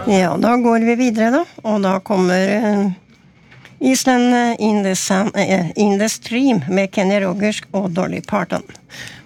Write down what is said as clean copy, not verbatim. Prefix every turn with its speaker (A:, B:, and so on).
A: Ja, da går vi videre da, og da kommer Island in the Stream med Kenny Rogers og Dolly Parton.